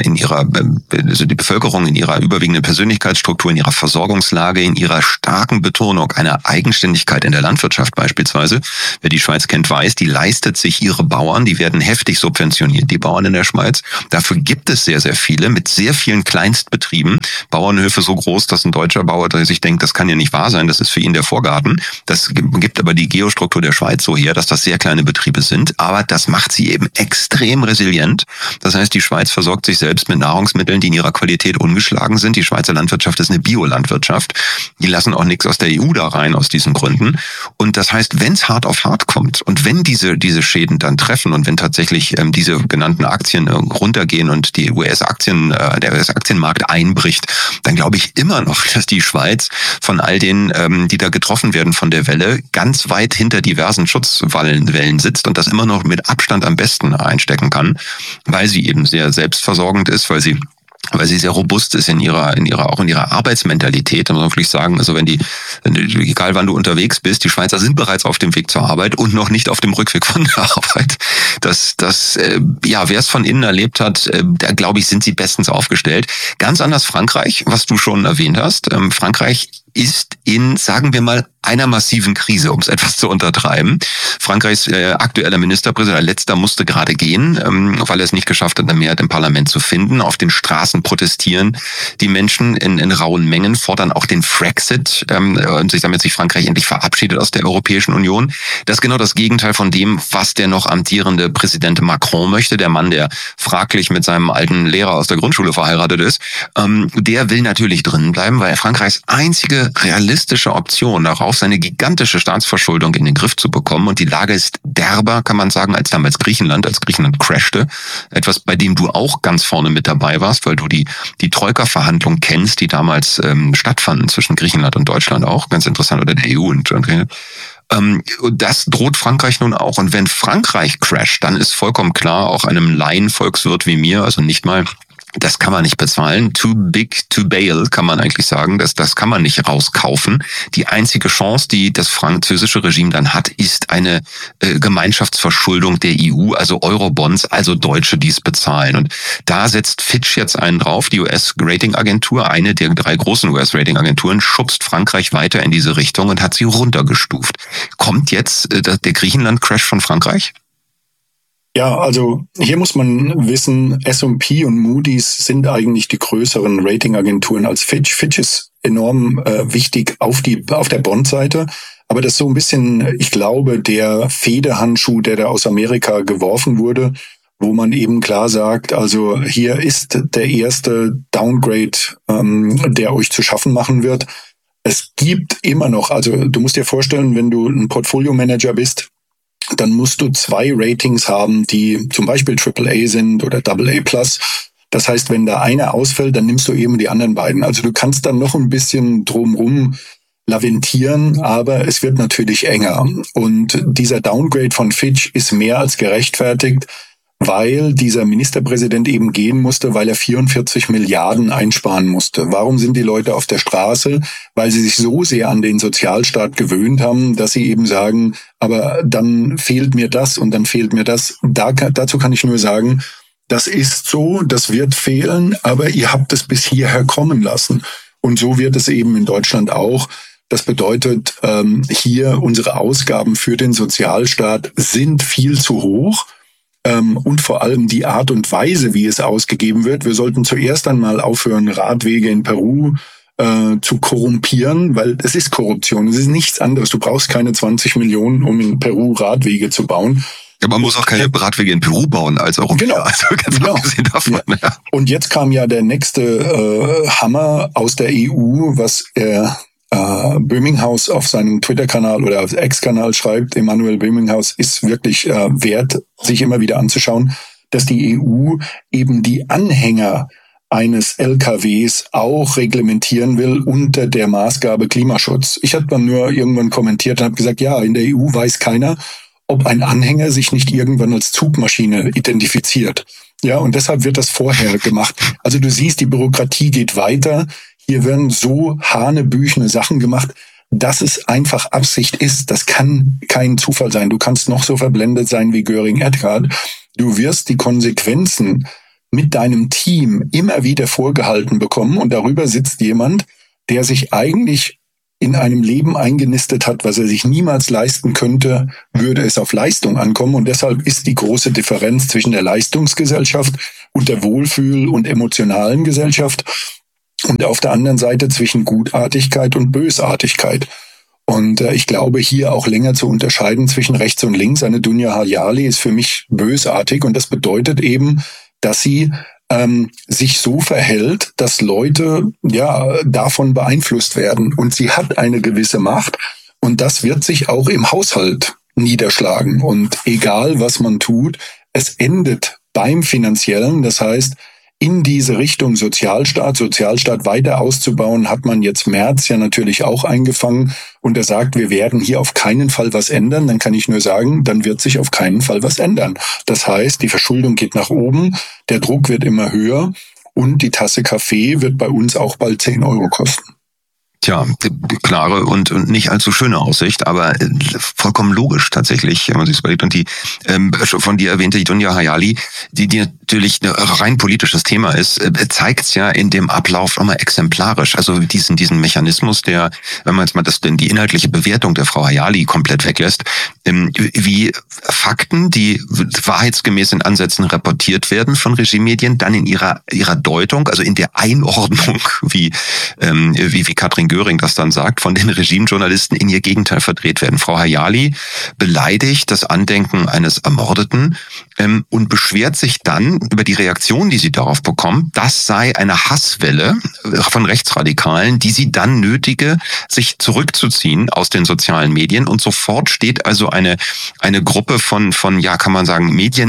also die Bevölkerung in ihrer überwiegenden Persönlichkeitsstruktur, in ihrer Versorgungslage, in ihrer starken Betonung einer Eigenständigkeit in der Landwirtschaft beispielsweise, wer die Schweiz kennt, weiß, die leistet sich ihre Bauern, die werden heftig subventioniert, die Bauern in der Schweiz. Dafür gibt es sehr, sehr viele mit sehr vielen Kleinstbetrieben, Bauernhöfe so groß, dass ein deutscher Bauer sich denkt, das kann ja nicht wahr sein, das ist für ihn der Vorgarten. Das gibt aber die Geostruktur der Schweiz so her, dass das sehr kleine Betriebe sind, aber das macht sie eben extrem resilient. Das heißt, die Schweiz versorgt sich selbst mit Nahrungsmitteln, die in ihrer Qualität ungeschlagen sind. Die Schweizer Landwirtschaft ist eine Biolandwirtschaft. Die lassen auch nichts aus der EU da rein aus diesen Gründen. Und das heißt, wenn es hart auf hart kommt und wenn diese Schäden dann treffen und wenn tatsächlich diese genannten Aktien runtergehen und die der US-Aktienmarkt einbricht, dann glaube ich immer noch, dass die Schweiz von all denen, die da getroffen werden von der Welle, ganz weit hinter diversen Schutzwellen sitzt und das immer noch mit Abstand am besten einstecken kann, weil sie eben sehr selbstversorgend ist, weil sie sehr robust ist in ihrer Arbeitsmentalität. Da muss man wirklich sagen, also egal wann du unterwegs bist, die Schweizer sind bereits auf dem Weg zur Arbeit und noch nicht auf dem Rückweg von der Arbeit. Wer es von innen erlebt hat, da glaube ich, sind sie bestens aufgestellt. Ganz anders Frankreich, was du schon erwähnt hast. Frankreich ist in, sagen wir mal, einer massiven Krise, um es etwas zu untertreiben. Frankreichs aktueller Ministerpräsident, letzter, musste gerade gehen, weil er es nicht geschafft hat, eine Mehrheit im Parlament zu finden. Auf den Straßen protestieren die Menschen in rauen Mengen, fordern auch den Frexit, damit sich Frankreich endlich verabschiedet aus der Europäischen Union. Das ist genau das Gegenteil von dem, was der noch amtierende Präsident Macron möchte, der Mann, der fraglich mit seinem alten Lehrer aus der Grundschule verheiratet ist. Der will natürlich drinnen bleiben, weil Frankreichs einzige realistische Option darauf, seine gigantische Staatsverschuldung in den Griff zu bekommen. Und die Lage ist derber, kann man sagen, als damals Griechenland crashte. Etwas, bei dem du auch ganz vorne mit dabei warst, weil du die Troika-Verhandlungen kennst, die damals stattfanden zwischen Griechenland und Deutschland auch. Ganz interessant, oder der EU und das droht Frankreich nun auch. Und wenn Frankreich crasht, dann ist vollkommen klar, auch einem Laienvolkswirt wie mir, also nicht mal, das kann man nicht bezahlen. Too big to bail, kann man eigentlich sagen. Das kann man nicht rauskaufen. Die einzige Chance, die das französische Regime dann hat, ist eine Gemeinschaftsverschuldung der EU, also Eurobonds, also Deutsche, die es bezahlen. Und da setzt Fitch jetzt einen drauf. Die US-Ratingagentur, eine der 3 großen US-Ratingagenturen, schubst Frankreich weiter in diese Richtung und hat sie runtergestuft. Kommt jetzt der Griechenland-Crash von Frankreich? Ja, also hier muss man wissen, S&P und Moody's sind eigentlich die größeren Ratingagenturen als Fitch. Fitch ist enorm wichtig auf der Bondseite, aber das ist so ein bisschen, ich glaube, der Federhandschuh, der da aus Amerika geworfen wurde, wo man eben klar sagt, also hier ist der erste Downgrade, der euch zu schaffen machen wird. Es gibt immer noch, also du musst dir vorstellen, wenn du ein Portfolio-Manager bist, dann musst du 2 Ratings haben, die zum Beispiel AAA sind oder AA+. Das heißt, wenn da einer ausfällt, dann nimmst du eben die anderen beiden. Also du kannst dann noch ein bisschen drumrum laventieren, aber es wird natürlich enger. Und dieser Downgrade von Fitch ist mehr als gerechtfertigt, weil dieser Ministerpräsident eben gehen musste, weil er 44 Milliarden einsparen musste. Warum sind die Leute auf der Straße? Weil sie sich so sehr an den Sozialstaat gewöhnt haben, dass sie eben sagen, aber dann fehlt mir das und dann fehlt mir das. Dazu kann ich nur sagen, das ist so, das wird fehlen, aber ihr habt es bis hierher kommen lassen. Und so wird es eben in Deutschland auch. Das bedeutet, hier unsere Ausgaben für den Sozialstaat sind viel zu hoch. Und vor allem die Art und Weise, wie es ausgegeben wird. Wir sollten zuerst einmal aufhören, Radwege in Peru zu korrumpieren, weil es ist Korruption. Es ist nichts anderes. Du brauchst keine 20 Millionen, um in Peru Radwege zu bauen. Ja, man muss auch keine Radwege in Peru bauen als Europäer. Genau. Also ganz abgesehen davon. Ja. Ja. Und jetzt kam ja der nächste Hammer aus der EU, was Böminghaus auf seinem Twitter-Kanal oder auf X-Kanal schreibt. Emanuel Böminghaus ist wirklich wert, sich immer wieder anzuschauen, dass die EU eben die Anhänger eines LKWs auch reglementieren will unter der Maßgabe Klimaschutz. Ich habe dann nur irgendwann kommentiert und habe gesagt, ja, in der EU weiß keiner, ob ein Anhänger sich nicht irgendwann als Zugmaschine identifiziert. Ja, und deshalb wird das vorher gemacht. Also du siehst, die Bürokratie geht weiter. Hier werden so hanebüchene Sachen gemacht. dass es einfach Absicht ist. Das kann kein Zufall sein. Du kannst noch so verblendet sein wie Göring-Eckardt. Du wirst die Konsequenzen mit deinem Team immer wieder vorgehalten bekommen und darüber sitzt jemand, der sich eigentlich in einem Leben eingenistet hat, was er sich niemals leisten könnte, würde es auf Leistung ankommen. Und deshalb ist die große Differenz zwischen der Leistungsgesellschaft und der Wohlfühl- und emotionalen Gesellschaft und auf der anderen Seite zwischen Gutartigkeit und Bösartigkeit. Und ich glaube, hier auch länger zu unterscheiden zwischen rechts und links. Eine Dunja Hayali ist für mich bösartig und das bedeutet eben, dass sie sich so verhält, dass Leute davon beeinflusst werden. Und sie hat eine gewisse Macht und das wird sich auch im Haushalt niederschlagen. Und egal, was man tut, es endet beim Finanziellen. Das heißt, in diese Richtung Sozialstaat weiter auszubauen, hat man jetzt Merz ja natürlich auch eingefangen und er sagt, wir werden hier auf keinen Fall was ändern. Dann kann ich nur sagen, dann wird sich auf keinen Fall was ändern. Das heißt, die Verschuldung geht nach oben, der Druck wird immer höher und die Tasse Kaffee wird bei uns auch bald 10 Euro kosten. Tja, klare und nicht allzu schöne Aussicht, aber vollkommen logisch tatsächlich, wenn man sich das überlegt. Und die von dir erwähnte Dunja Hayali, die natürlich ein rein politisches Thema ist, zeigt es ja in dem Ablauf nochmal exemplarisch. Also diesen Mechanismus, der, wenn man jetzt mal die inhaltliche Bewertung der Frau Hayali komplett weglässt, wie Fakten, die wahrheitsgemäß in Ansätzen reportiert werden von Regimemedien, dann in ihrer Deutung, also in der Einordnung, wie Katrin Göring das dann sagt, von den Regimejournalisten in ihr Gegenteil verdreht werden. Frau Hayali beleidigt das Andenken eines Ermordeten und beschwert sich dann über die Reaktion, die sie darauf bekommt, das sei eine Hasswelle von Rechtsradikalen, die sie dann nötige, sich zurückzuziehen aus den sozialen Medien. Und sofort steht also eine Gruppe von kann man sagen,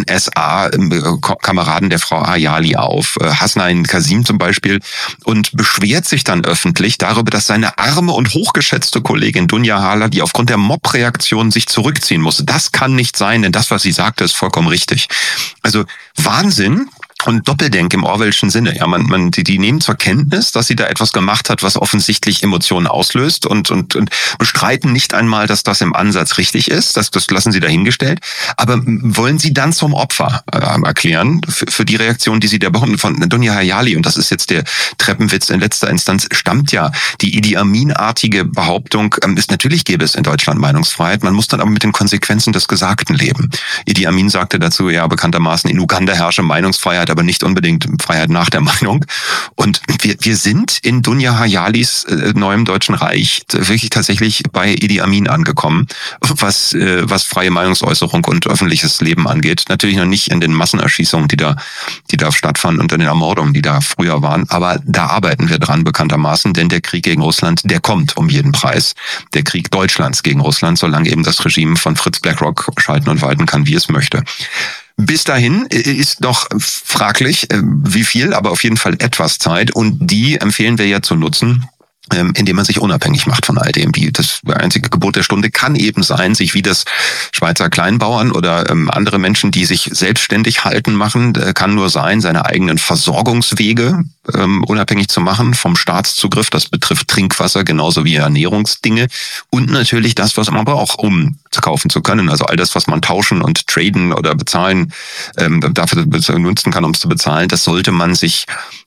Medien-SA-Kameraden der Frau Hayali auf, Hasnain Kasim zum Beispiel, und beschwert sich dann öffentlich darüber, dass seine arme und hochgeschätzte Kollegin Dunja Hayali aufgrund der Mob-Reaktion sich zurückziehen musste. Das kann nicht sein, denn das, was sie sagte, ist vollkommen richtig. Also Wahnsinn. Und Doppeldenk im Orwellschen Sinne. Ja, die nehmen zur Kenntnis, dass sie da etwas gemacht hat, was offensichtlich Emotionen auslöst und bestreiten nicht einmal, dass das im Ansatz richtig ist. Das lassen sie dahingestellt. Aber wollen sie dann zum Opfer erklären für die Reaktion, die sie da bekommen von Dunja Hayali. Und das ist jetzt der Treppenwitz in letzter Instanz, stammt ja die Idi Amin-artige Behauptung, ist natürlich gäbe es in Deutschland Meinungsfreiheit. Man muss dann aber mit den Konsequenzen des Gesagten leben. Idi Amin sagte dazu, ja, bekanntermaßen in Uganda herrsche Meinungsfreiheit, aber nicht unbedingt Freiheit nach der Meinung. Und wir sind in Dunja Hayalis neuem Deutschen Reich wirklich tatsächlich bei Idi Amin angekommen, was freie Meinungsäußerung und öffentliches Leben angeht. Natürlich noch nicht in den Massenerschießungen, die da stattfanden und in den Ermordungen, die da früher waren. Aber da arbeiten wir dran bekanntermaßen, denn der Krieg gegen Russland, der kommt um jeden Preis. Der Krieg Deutschlands gegen Russland, solange eben das Regime von Fritz Blackrock schalten und walten kann, wie es möchte. Bis dahin ist noch fraglich, wie viel, aber auf jeden Fall etwas Zeit. Und die empfehlen wir ja zu nutzen, indem man sich unabhängig macht von all dem. Das einzige Gebot der Stunde kann eben sein, sich wie das Schweizer Kleinbauern oder andere Menschen, die sich selbstständig halten machen, kann nur sein, seine eigenen Versorgungswege unabhängig zu machen vom Staatszugriff. Das betrifft Trinkwasser genauso wie Ernährungsdinge und natürlich das, was man braucht, um kaufen zu können. Also all das, was man tauschen und traden oder bezahlen, dafür nutzen kann, um es zu bezahlen, das sollte man sich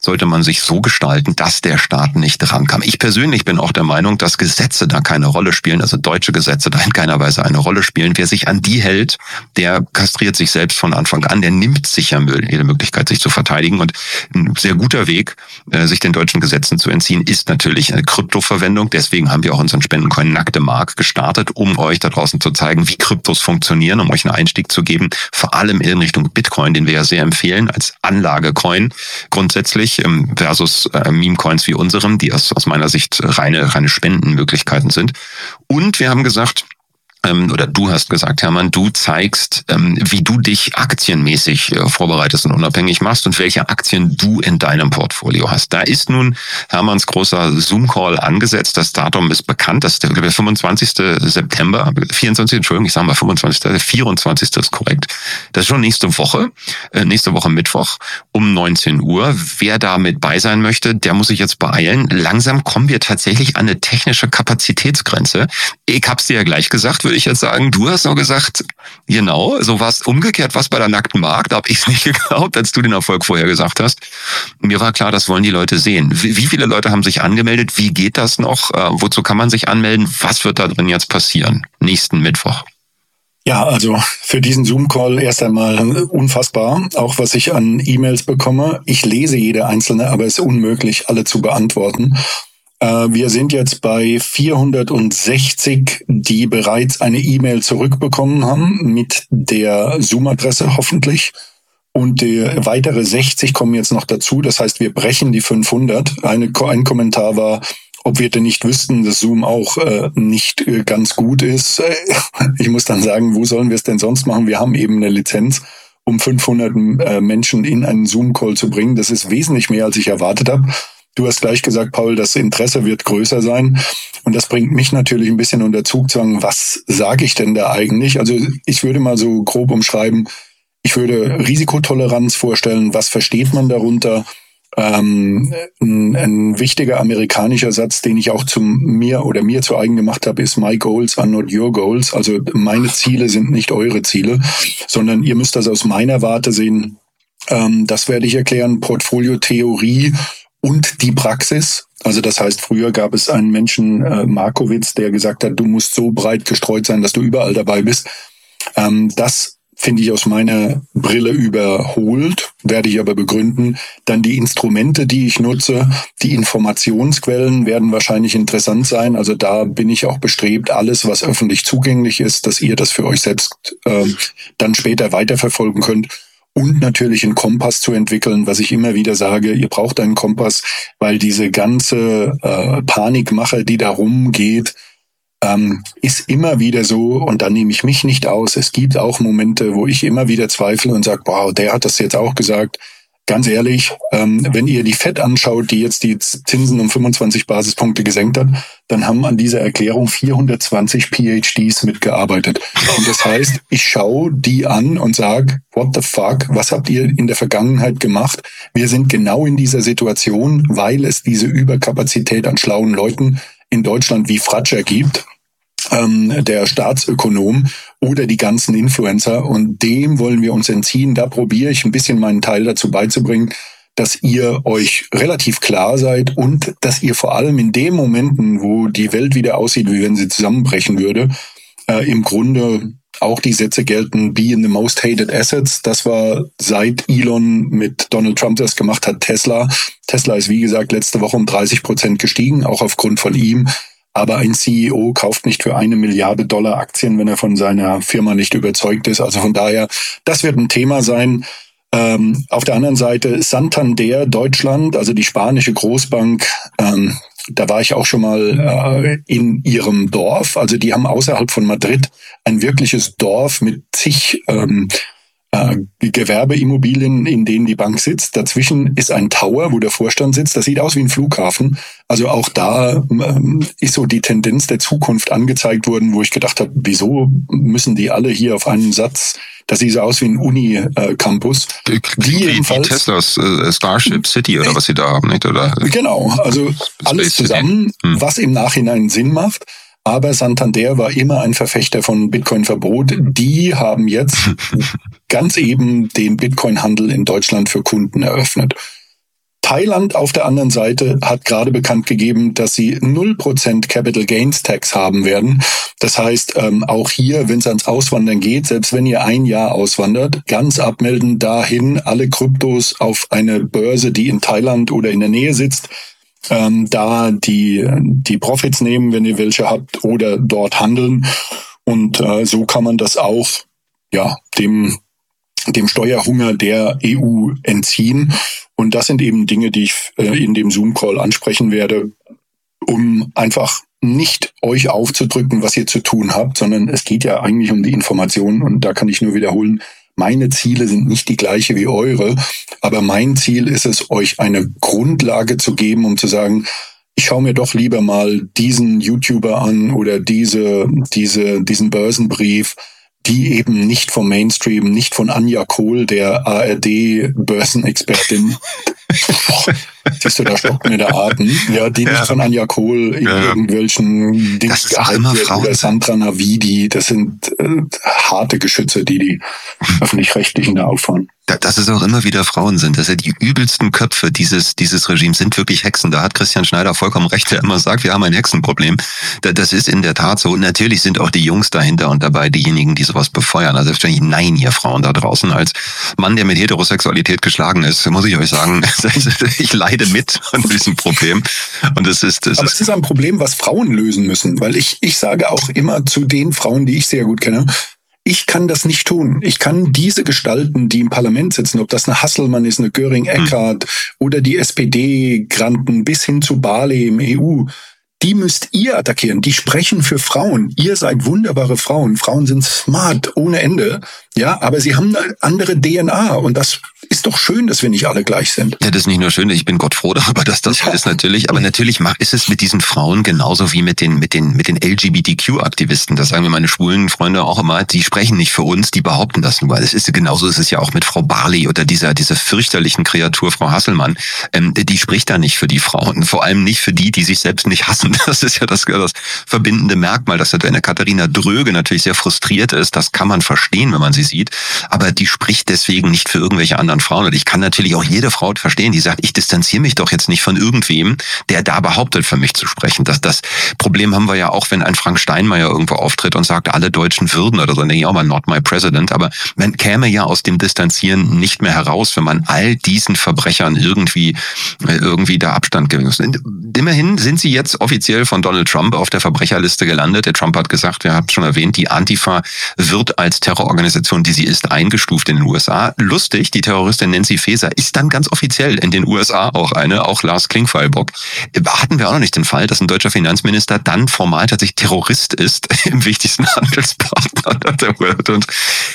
so gestalten, dass der Staat nicht rankam. Ich persönlich bin auch der Meinung, dass Gesetze da keine Rolle spielen, also deutsche Gesetze da in keiner Weise eine Rolle spielen. Wer sich an die hält, der kastriert sich selbst von Anfang an, der nimmt sich ja jede Möglichkeit, sich zu verteidigen. Und ein sehr guter Weg, sich den deutschen Gesetzen zu entziehen, ist natürlich eine Kryptoverwendung. Deswegen haben wir auch unseren Spendencoin Nackte Mark gestartet, um euch da draußen zu zeigen, wie Kryptos funktionieren, um euch einen Einstieg zu geben, vor allem in Richtung Bitcoin, den wir ja sehr empfehlen als Anlagecoin grundsätzlich, versus Meme-Coins wie unserem, die aus meiner Sicht reine Spendenmöglichkeiten sind. Und wir haben gesagt, oder du hast gesagt, Hermann, du zeigst, wie du dich aktienmäßig vorbereitest und unabhängig machst und welche Aktien du in deinem Portfolio hast. Da ist nun Hermanns großer Zoom-Call angesetzt. Das Datum ist bekannt. Das ist der 25. September, 24, Entschuldigung, ich sage mal 25. 24. ist korrekt. Das ist schon nächste Woche Mittwoch um 19 Uhr. Wer da mit bei sein möchte, der muss sich jetzt beeilen. Langsam kommen wir tatsächlich an eine technische Kapazitätsgrenze. Ich hab's dir ja gleich gesagt, würde ich jetzt sagen. Du hast noch gesagt, genau, so was umgekehrt, was bei der nackten Markt, da habe ich es nicht geglaubt, als du den Erfolg vorher gesagt hast. Mir war klar, das wollen die Leute sehen. Wie viele Leute haben sich angemeldet? Wie geht das noch? Wozu kann man sich anmelden? Was wird da drin jetzt passieren? Nächsten Mittwoch. Ja, also für diesen Zoom-Call erst einmal unfassbar, auch was ich an E-Mails bekomme. Ich lese jede einzelne, aber es ist unmöglich, alle zu beantworten. Wir sind jetzt bei 460, die bereits eine E-Mail zurückbekommen haben mit der Zoom-Adresse hoffentlich. Und weitere 60 kommen jetzt noch dazu. Das heißt, wir brechen die 500. Ein Kommentar war, ob wir denn nicht wüssten, dass Zoom auch nicht ganz gut ist. Ich muss dann sagen, wo sollen wir es denn sonst machen? Wir haben eben eine Lizenz, um 500 Menschen in einen Zoom-Call zu bringen. Das ist wesentlich mehr, als ich erwartet habe. Du hast gleich gesagt, Paul, das Interesse wird größer sein. Und das bringt mich natürlich ein bisschen unter Zugzwang. Was sage ich denn da eigentlich? Also ich würde mal so grob umschreiben, ich würde Risikotoleranz vorstellen. Was versteht man darunter? Ein wichtiger amerikanischer Satz, den ich auch mir zu eigen gemacht habe, ist My goals are not your goals. Also meine Ziele sind nicht eure Ziele, sondern ihr müsst das aus meiner Warte sehen. Das werde ich erklären. Portfoliotheorie und die Praxis. Also das heißt, früher gab es einen Menschen, Markowitz, der gesagt hat, du musst so breit gestreut sein, dass du überall dabei bist. Das finde ich aus meiner Brille überholt, werde ich aber begründen. Dann die Instrumente, die ich nutze, die Informationsquellen werden wahrscheinlich interessant sein. Also da bin ich auch bestrebt, alles, was öffentlich zugänglich ist, dass ihr das für euch selbst dann später weiterverfolgen könnt. Und natürlich einen Kompass zu entwickeln, was ich immer wieder sage, ihr braucht einen Kompass, weil diese ganze Panikmache, die da rumgeht, ist immer wieder so, und da nehme ich mich nicht aus. Es gibt auch Momente, wo ich immer wieder zweifle und sage, wow, der hat das jetzt auch gesagt. Ganz ehrlich, wenn ihr die FED anschaut, die jetzt die Zinsen um 25 Basispunkte gesenkt hat, dann haben an dieser Erklärung 420 PhDs mitgearbeitet. Und das heißt, ich schaue die an und sage, what the fuck, was habt ihr in der Vergangenheit gemacht? Wir sind genau in dieser Situation, weil es diese Überkapazität an schlauen Leuten in Deutschland wie Fratscher gibt, der Staatsökonom oder die ganzen Influencer, und dem wollen wir uns entziehen. Da probiere ich ein bisschen meinen Teil dazu beizubringen, dass ihr euch relativ klar seid und dass ihr vor allem in den Momenten, wo die Welt wieder aussieht, wie wenn sie zusammenbrechen würde, im Grunde auch die Sätze gelten, be in the most hated assets. Das war, seit Elon mit Donald Trump das gemacht hat, Tesla. Tesla ist, wie gesagt, letzte Woche um 30% gestiegen, auch aufgrund von ihm. Aber ein CEO kauft nicht für $1 Milliarde Aktien, wenn er von seiner Firma nicht überzeugt ist. Also von daher, das wird ein Thema sein. Auf der anderen Seite Santander Deutschland, also die spanische Großbank, da war ich auch schon mal in ihrem Dorf. Also die haben außerhalb von Madrid ein wirkliches Dorf mit zig Gewerbeimmobilien, in denen die Bank sitzt. Dazwischen ist ein Tower, wo der Vorstand sitzt. Das sieht aus wie ein Flughafen. Also auch da ist so die Tendenz der Zukunft angezeigt worden, wo ich gedacht habe, wieso müssen die alle hier auf einen Satz? Das sieht so aus wie ein Uni-Campus. Wie Teslas Starship City oder was sie da haben, nicht? Oder? Genau, also alles zusammen, was im Nachhinein Sinn macht. Aber Santander war immer ein Verfechter von Bitcoin-Verbot. Die haben jetzt ganz eben den Bitcoin-Handel in Deutschland für Kunden eröffnet. Thailand auf der anderen Seite hat gerade bekannt gegeben, dass sie 0% Capital Gains Tax haben werden. Das heißt, auch hier, wenn es ans Auswandern geht, selbst wenn ihr ein Jahr auswandert, ganz abmelden, dahin alle Kryptos auf eine Börse, die in Thailand oder in der Nähe sitzt, da die Profits nehmen, wenn ihr welche habt, oder dort handeln. Und so kann man das auch dem Steuerhunger der EU entziehen. Und das sind eben Dinge, die ich in dem Zoom-Call ansprechen werde, um einfach nicht euch aufzudrücken, was ihr zu tun habt, sondern es geht ja eigentlich um die Information und da kann ich nur wiederholen, meine Ziele sind nicht die gleiche wie eure, aber mein Ziel ist es, euch eine Grundlage zu geben, um zu sagen, ich schaue mir doch lieber mal diesen YouTuber an oder diesen Börsenbrief, die eben nicht vom Mainstream, nicht von Anja Kohl, der ARD-Börsenexpertin, siehst du, da stockt mir der Atem, ja, die nicht von Anja Kohl in irgendwelchen Dings gehalten wird oder Sandra Navidi, das sind harte Geschütze, die Öffentlich-Rechtlichen da auffahren. Dass es auch immer wieder Frauen sind, dass ja die übelsten Köpfe dieses Regimes sind wirklich Hexen. Da hat Christian Schneider vollkommen recht, der immer sagt, wir haben ein Hexenproblem. Das ist in der Tat so. Und natürlich sind auch die Jungs dahinter und dabei diejenigen, die sowas befeuern. Also selbstverständlich nein, ihr Frauen da draußen. Als Mann, der mit Heterosexualität geschlagen ist, muss ich euch sagen, ich leide mit an diesem Problem. Und es ist ein Problem, was Frauen lösen müssen, weil ich sage auch immer zu den Frauen, die ich sehr gut kenne, ich kann das nicht tun. Ich kann diese Gestalten, die im Parlament sitzen, ob das eine Hasselmann ist, eine Göring-Eckardt oder die SPD-Granten bis hin zu Barley im EU, die müsst ihr attackieren. Die sprechen für Frauen. Ihr seid wunderbare Frauen. Frauen sind smart ohne Ende. Ja, aber sie haben eine andere DNA und das ist doch schön, dass wir nicht alle gleich sind. Ja, das ist nicht nur schön, ich bin Gott froh darüber, dass das ist natürlich, aber natürlich ist es mit diesen Frauen genauso wie mit den LGBTQ-Aktivisten. Das sagen mir meine schwulen Freunde auch immer, die sprechen nicht für uns, die behaupten das nur. Genauso ist es ja auch mit Frau Barley oder dieser fürchterlichen Kreatur, Frau Hasselmann. Die spricht da nicht für die Frauen, vor allem nicht für die sich selbst nicht hassen. Das ist ja das verbindende Merkmal, dass eine Katharina Dröge natürlich sehr frustriert ist. Das kann man verstehen, wenn man sie sieht. Aber die spricht deswegen nicht für irgendwelche anderen Frauen. Und ich kann natürlich auch jede Frau verstehen, die sagt, ich distanziere mich doch jetzt nicht von irgendwem, der da behauptet, für mich zu sprechen. Das Problem haben wir ja auch, wenn ein Frank Steinmeier irgendwo auftritt und sagt, alle Deutschen würden oder so, dann denke ich auch mal, not my president. Aber man käme ja aus dem Distanzieren nicht mehr heraus, wenn man all diesen Verbrechern irgendwie da Abstand gewinnt. Immerhin sind sie jetzt offiziell von Donald Trump auf der Verbrecherliste gelandet. Der Trump hat gesagt, wir haben es schon erwähnt, die Antifa wird als Terrororganisation, die sie ist, eingestuft in den USA. Lustig, die Terroristin Nancy Faeser ist dann ganz offiziell in den USA auch Lars Klingbeil-Bock. Hatten wir auch noch nicht den Fall, dass ein deutscher Finanzminister dann formal tatsächlich Terrorist ist im wichtigsten Handelspartner der Welt. Und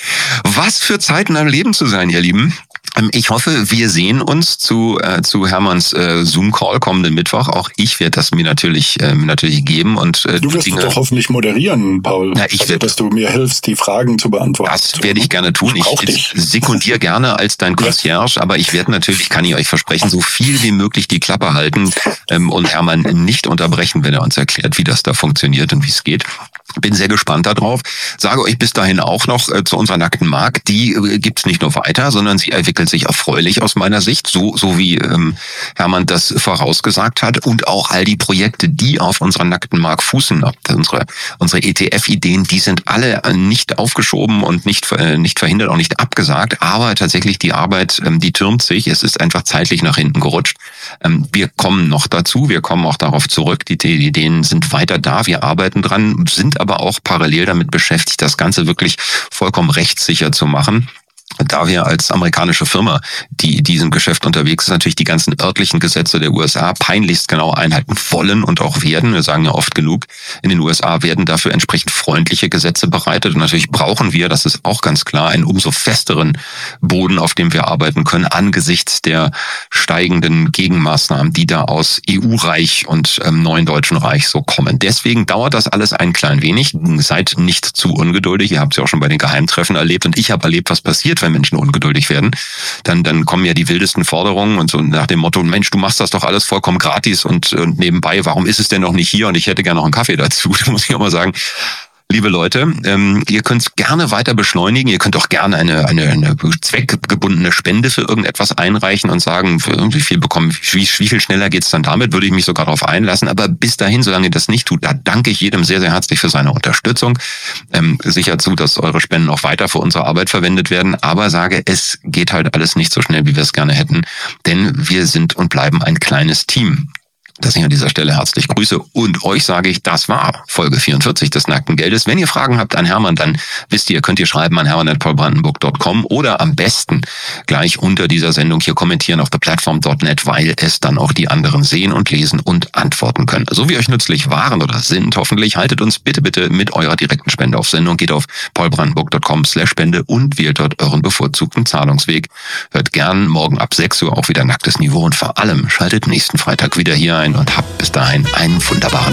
was für Zeiten am Leben zu sein, ihr Lieben. Ich hoffe, wir sehen uns zu Hermanns Zoom-Call kommenden Mittwoch. Auch ich werde das mir natürlich geben. Und du wirst doch hoffentlich moderieren, Paul. Ja, dass du mir hilfst, die Fragen zu beantworten. Das werde ich gerne tun. Ich sekundiere gerne als dein Concierge, aber ich werde natürlich, kann ich euch versprechen, so viel wie möglich die Klappe halten und Hermann nicht unterbrechen, wenn er uns erklärt, wie das da funktioniert und wie es geht. Bin sehr gespannt darauf. Sage euch bis dahin auch noch zu unserer nackten Mark. Die gibt's nicht nur weiter, sondern sie entwickelt sich erfreulich aus meiner Sicht, so wie Hermann das vorausgesagt hat. Und auch all die Projekte, die auf unserer nackten Mark fußen, unsere ETF-Ideen, die sind alle nicht aufgeschoben und nicht verhindert, auch nicht abgesagt. Aber tatsächlich die Arbeit, die türmt sich. Es ist einfach zeitlich nach hinten gerutscht. Wir kommen noch dazu. Wir kommen auch darauf zurück. Die Ideen sind weiter da. Wir arbeiten dran, sind aber auch parallel damit beschäftigt, das Ganze wirklich vollkommen rechtssicher zu machen. Da wir als amerikanische Firma, die in diesem Geschäft unterwegs ist, natürlich die ganzen örtlichen Gesetze der USA peinlichst genau einhalten wollen und auch werden. Wir sagen ja oft genug, in den USA werden dafür entsprechend freundliche Gesetze bereitet. Und natürlich brauchen wir, das ist auch ganz klar, einen umso festeren Boden, auf dem wir arbeiten können, angesichts der steigenden Gegenmaßnahmen, die da aus EU-Reich und neuen Deutschen Reich so kommen. Deswegen dauert das alles ein klein wenig. Seid nicht zu ungeduldig. Ihr habt es ja auch schon bei den Geheimtreffen erlebt und ich habe erlebt, was passiert, wenn Menschen ungeduldig werden, dann kommen ja die wildesten Forderungen und so nach dem Motto, Mensch, du machst das doch alles vollkommen gratis und nebenbei, warum ist es denn noch nicht hier und ich hätte gerne noch einen Kaffee dazu, da muss ich auch mal sagen, liebe Leute, ihr könnt es gerne weiter beschleunigen. Ihr könnt auch gerne eine zweckgebundene Spende für irgendetwas einreichen und sagen, wie viel schneller geht's dann damit, würde ich mich sogar darauf einlassen. Aber bis dahin, solange ihr das nicht tut, da danke ich jedem sehr, sehr herzlich für seine Unterstützung. Sicher zu, dass eure Spenden auch weiter für unsere Arbeit verwendet werden. Aber sage, es geht halt alles nicht so schnell, wie wir es gerne hätten. Denn wir sind und bleiben ein kleines Team. Das ich an dieser Stelle herzlich grüße und euch sage ich, das war Folge 44 des Nackten Geldes. Wenn ihr Fragen habt an Hermann, dann wisst ihr, könnt ihr schreiben an hermann@paulbrandenburg.com oder am besten gleich unter dieser Sendung hier kommentieren auf theplatform.net, weil es dann auch die anderen sehen und lesen und antworten können. So so wie euch nützlich waren oder sind, hoffentlich, haltet uns bitte mit eurer direkten Spende auf Sendung. Geht auf paulbrandenburg.com/Spende und wählt dort euren bevorzugten Zahlungsweg. Hört gern morgen ab 6 Uhr auch wieder Nacktes Niveau und vor allem schaltet nächsten Freitag wieder hier ein und habt bis dahin einen wunderbaren